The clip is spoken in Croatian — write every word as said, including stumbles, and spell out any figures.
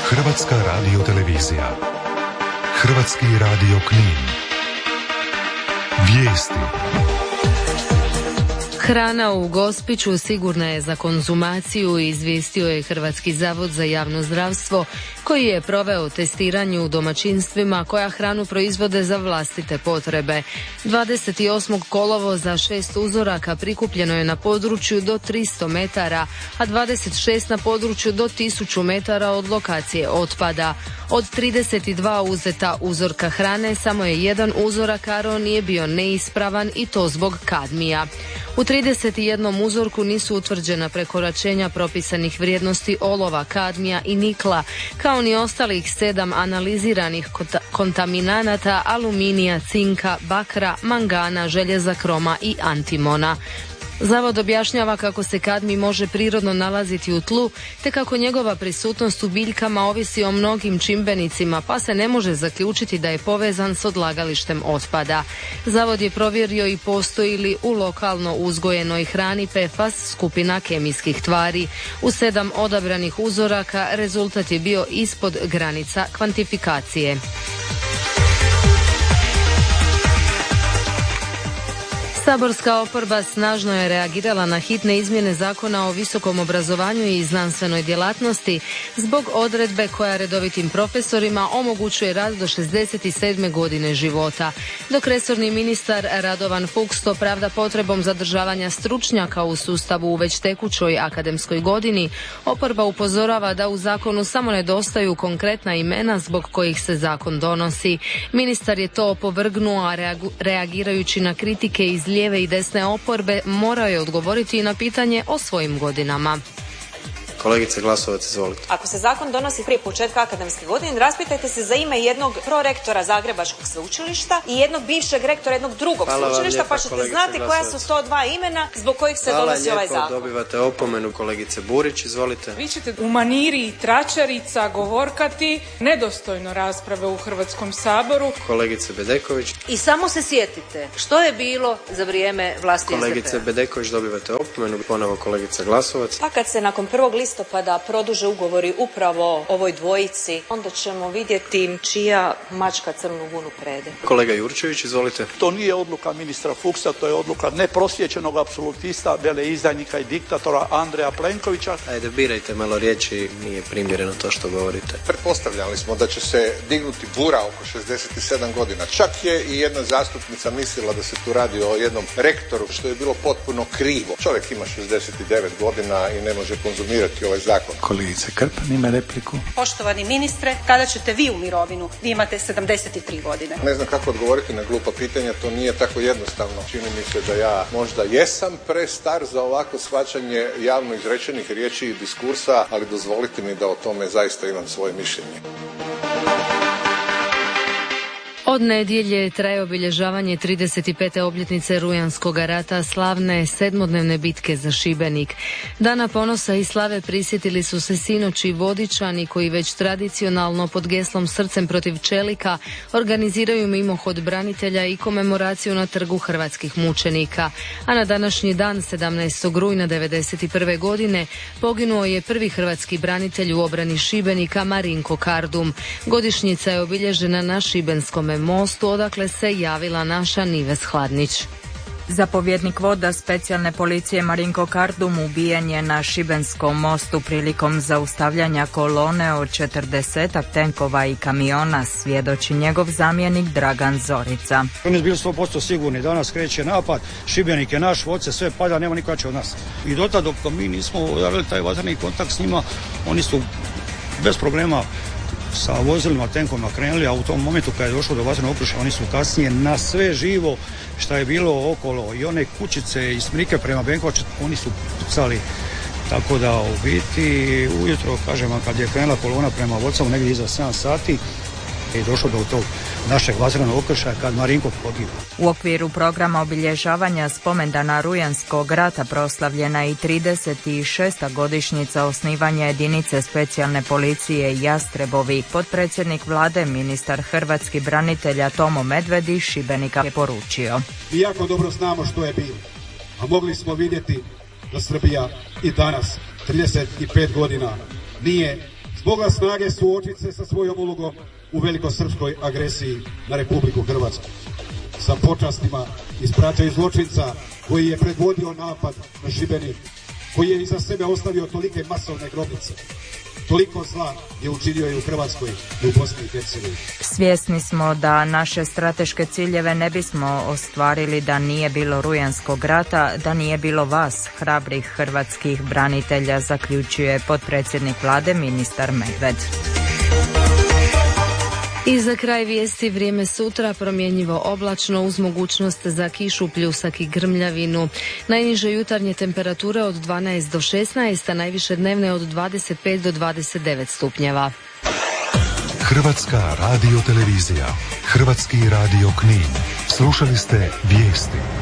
Hrvatska radiotelevizija. Hrvatski radio Knin. Vijesti. Hrana u Gospiću sigurna je za konzumaciju, izvijestio je Hrvatski zavod za javno zdravstvo, koji je proveo testiranje u domaćinstvima koja hranu proizvode za vlastite potrebe. dvadeset osmog kolovoza šest uzoraka prikupljeno je na području do tristo metara, a dvadeset šest na području do tisuću metara od lokacije otpada. Od trideset dva uzeta uzorka hrane samo je jedan uzorak Aro nije bio neispravan i to zbog kadmija. U trideset jednom uzorku nisu utvrđena prekoračenja propisanih vrijednosti olova, kadmija i nikla, kao ni ostalih sedam analiziranih kontaminanata aluminija, cinka, bakra, mangana, željeza, kroma i antimona. Zavod objašnjava kako se kadmij može prirodno nalaziti u tlu, te kako njegova prisutnost u biljkama ovisi o mnogim čimbenicima, pa se ne može zaključiti da je povezan s odlagalištem otpada. Zavod je provjerio i postoji li u lokalno uzgojenoj hrani P F A S, skupina kemijskih tvari. U sedam odabranih uzoraka rezultat je bio ispod granica kvantifikacije. Saborska oporba snažno je reagirala na hitne izmjene Zakona o visokom obrazovanju i znanstvenoj djelatnosti zbog odredbe koja redovitim profesorima omogućuje rad do šezdeset sedme godine života. Dok resorni ministar Radovan Fuchs to pravda potrebom zadržavanja stručnjaka u sustavu u već tekućoj akademskoj godini, oporba upozorava da u zakonu samo nedostaju konkretna imena zbog kojih se zakon donosi. Ministar je to opovrgnuo, a reagirajući na kritike iz lijeve i desne oporbe morao je odgovoriti i na pitanje o svojim godinama. Kolegice Glasovac, izvolite. Ako se zakon donosi prije početka akademske godine, raspitajte se za ime jednog prorektora Zagrebačkog sveučilišta i jednog bivšeg rektora jednog drugog Hvala sveučilišta, lijepa, pa ćete znati koja su to dva imena zbog kojih se Hvala donosi lijepo, ovaj zakon. dobivate opomenu. Kolegice Burić, izvolite. Vi ćete u maniri tračarica govorkati nedostojno rasprave u Hrvatskom saboru. Kolegice Bedeković. I samo se sjetite što je bilo za vrijeme vlasti S D P-a. Kolegice Bedeković, dobivate opomenu. Ponovo kolegica Glasovac. Pa kad se nakon prvog listopada produže ugovori upravo ovoj dvojici, onda ćemo vidjeti čija mačka crnu vunu prede. Kolega Jurčević, izvolite. To nije odluka ministra Fuchsa, to je odluka neprosvijećenog apsolutista, veleizdajnika i diktatora Andreja Plenkovića. Ajde, birajte malo riječi, nije primjereno to što govorite. Pretpostavljali smo da će se dignuti bura oko šezdeset sedam godina. Čak je i jedna zastupnica mislila da se tu radi o jednom rektoru, što je bilo potpuno krivo. Čovjek ima šezdeset devet godina i ne može konzumirati ovaj zakon. Kolegice Krpan ima repliku. Poštovani ministre, kada ćete vi u mirovinu? Vi imate sedamdeset tri godine. Ne znam kako odgovoriti na glupa pitanja, to nije tako jednostavno. Čini mi se da ja možda jesam prestar za ovako shvaćanje javno izrečenih riječi i diskursa, ali dozvolite mi da o tome zaista imam svoje mišljenje. Od nedjelje traje obilježavanje trideset pete obljetnice Rujanskog rata, slavne sedmodnevne bitke za Šibenik. Dana ponosa i slave prisjetili su se sinoć i Vodičani koji već tradicionalno pod geslom Srcem protiv čelika organiziraju mimohod branitelja i komemoraciju na Trgu hrvatskih mučenika. A na današnji dan, sedamnaestog rujna devedeset prve godine, poginuo je prvi hrvatski branitelj u obrani Šibenika, Marinko Kardum. Godišnjica je obilježena na Šibenskom mostu, odakle se javila naša Nives Hladnić. Zapovjednik voda specijalne policije Marinko Kardum ubijen je na Šibenskom mostu prilikom zaustavljanja kolone od četrdesetak tenkova i kamiona, svjedoči njegov zamjenik Dragan Zorica. Oni su bili sto posto sigurni, danas kreće napad, Šibenik je naš, voce sve pada, nema niko od nas. I dotad dok mi nismo javili taj vatreni kontakt s njima, oni su bez problema sa vozilima, tenkovima krenuli, a u tom momentu kad je došlo do vatrenog okršaja, oni su kasnije na sve živo što je bilo okolo i one kućice i Smrike prema Benkovaču, oni su pucali. Tako da u biti ujutro, kažem, kad je krenula kolona prema Vocavu negdje iza sedam sati, je došlo do tog našeg vatrenog okršaja kad Marinko poginuo. U okviru programa obilježavanja spomendana Rujanskog rata proslavljena i trideset šesta godišnjica osnivanja jedinice specijalne policije Jastrebovi. Potpredsjednik vlade, ministar hrvatskih branitelja Tomo Medved iz Šibenika je poručio. Mi jako dobro znamo što je bilo, a mogli smo vidjeti da Srbija i danas, trideset pet godina, nije smogla snage suočiti se sa svojom ulogom u velikosrpskoj agresiji na Republiku Hrvatsku. Sa počastima ispraćaju zločinca koji je predvodio napad na Šibenik, koji je iza sebe ostavio tolike masovne grobnice. Toliko zla je učinio i u Hrvatskoj i u Bosni i Hercegovini. Svjesni smo da naše strateške ciljeve ne bismo ostvarili da nije bilo Rujanskog rata, da nije bilo vas, hrabrih hrvatskih branitelja, zaključuje potpredsjednik vlade ministar Medved. I za kraj vijesti vrijeme sutra promjenjivo oblačno uz mogućnost za kišu, pljusak i grmljavinu. Najniže jutarnje temperature od dvanaest do šesnaest, a najviše dnevne od dvadeset pet do dvadeset devet stupnjeva. Hrvatska radiotelevizija, Hrvatski radio Knin. Slušali ste vijesti.